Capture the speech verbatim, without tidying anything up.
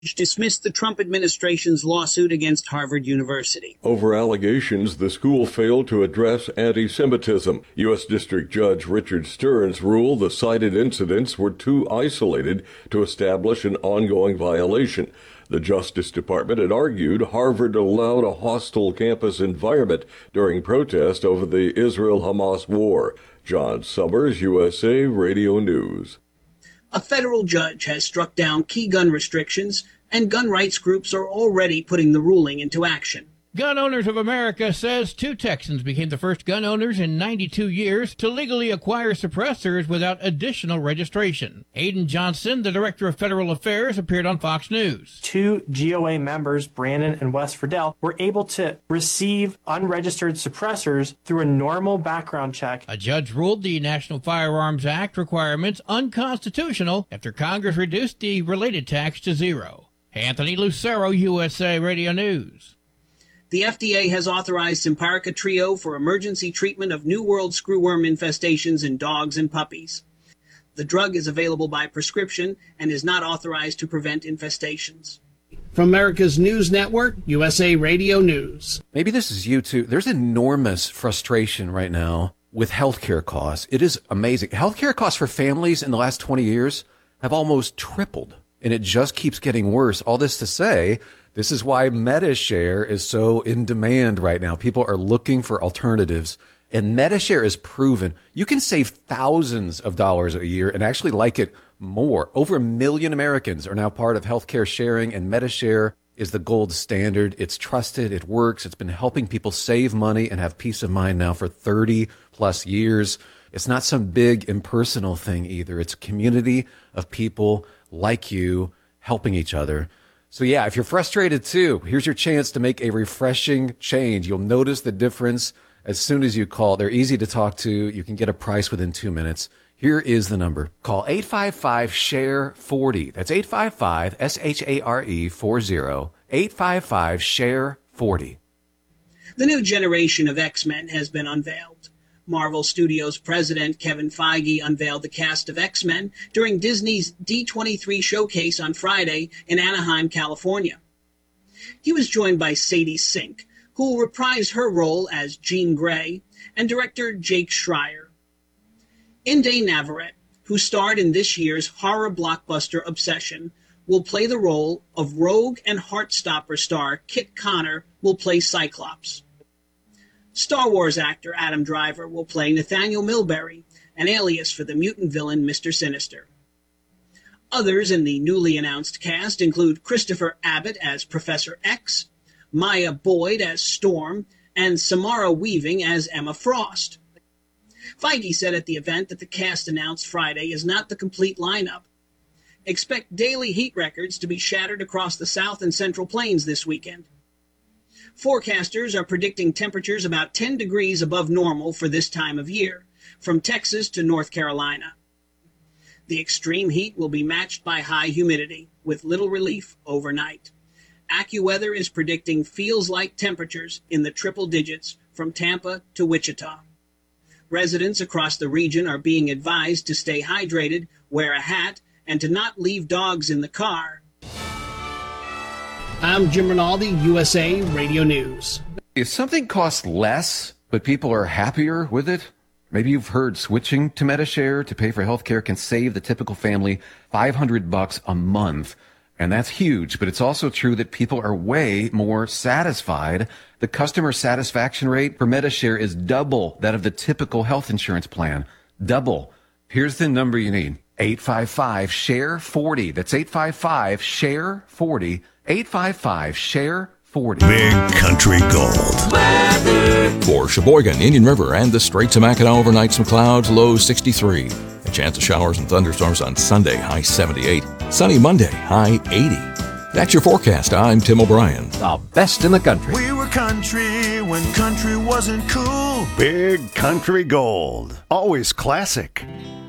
dismissed the Trump administration's lawsuit against Harvard University over allegations the school failed to address anti-Semitism. U S District Judge Richard Stearns ruled the cited incidents were too isolated to establish an ongoing violation. The Justice Department had argued Harvard allowed a hostile campus environment during protest over the Israel-Hamas war. John Summers, U S A Radio News. A federal judge has struck down key gun restrictions, and gun rights groups are already putting the ruling into action. Gun Owners of America says two Texans became the first gun owners in ninety-two years to legally acquire suppressors without additional registration. Aiden Johnson, the Director of Federal Affairs, appeared on Fox News. Two G O A members, Brandon and Wes Friedel, were able to receive unregistered suppressors through a normal background check. A judge ruled the National Firearms Act requirements unconstitutional after Congress reduced the related tax to zero. Anthony Lucero, U S A Radio News. The F D A has authorized Simparica Trio for emergency treatment of New World screwworm infestations in dogs and puppies. The drug is available by prescription and is not authorized to prevent infestations. From America's News Network, U S A Radio News. Maybe this is you too. There's enormous frustration right now with healthcare costs. It is amazing. Healthcare costs for families in the last twenty years have almost tripled, and it just keeps getting worse. All this to say, this is why Medi-Share is so in demand right now. People are looking for alternatives, and Medi-Share is proven. You can save thousands of dollars a year and actually like it more. Over a million Americans are now part of healthcare sharing, and Medi-Share is the gold standard. It's trusted. It works. It's been helping people save money and have peace of mind now for thirty plus years. It's not some big impersonal thing either. It's a community of people like you helping each other. So yeah, if you're frustrated too, here's your chance to make a refreshing change. You'll notice the difference as soon as you call. They're easy to talk to. You can get a price within two minutes. Here is the number. Call eight five five, S H A R E, forty. That's eight five five, S H A R E, forty. eight five five, S H A R E, forty. The new generation of X-Men has been unveiled. Marvel Studios president Kevin Feige unveiled the cast of X-Men during Disney's D twenty-three showcase on Friday in Anaheim, California. He was joined by Sadie Sink, who will reprise her role as Jean Grey, and director Jake Schreier. Inde Navarrete, who starred in this year's horror blockbuster Obsession, will play the role of Rogue, and Heartstopper star Kit Connor will play Cyclops. Star Wars actor Adam Driver will play Nathaniel Milbury, an alias for the mutant villain Mister Sinister. Others in the newly announced cast include Christopher Abbott as Professor X, Maya Boyd as Storm, and Samara Weaving as Emma Frost. Feige said at the event that the cast announced Friday is not the complete lineup. Expect daily heat records to be shattered across the South and Central Plains this weekend. Forecasters are predicting temperatures about ten degrees above normal for this time of year, from Texas to North Carolina. The extreme heat will be matched by high humidity, with little relief overnight. AccuWeather is predicting feels-like temperatures in the triple digits from Tampa to Wichita. Residents across the region are being advised to stay hydrated, wear a hat, and to not leave dogs in the car. I'm Jim Rinaldi, U S A Radio News. If something costs less, but people are happier with it, maybe you've heard switching to Medi-Share to pay for healthcare can save the typical family five hundred bucks a month. And that's huge, but it's also true that people are way more satisfied. The customer satisfaction rate for Medi-Share is double that of the typical health insurance plan. Double. Here's the number you need. eight five five, S H A R E, forty. That's eight five five, S H A R E, forty. eight five five, S H A R E, forty. Big Country Gold weather. For Sheboygan, Indian River, and the Straits of Mackinac, overnight some clouds, low sixty-three. A chance of showers and thunderstorms on Sunday, high seventy-eight. Sunny Monday, high eighty. That's your forecast. I'm Tim O'Brien. The best in the country. We were country when country wasn't cool. Big Country Gold. Always classic.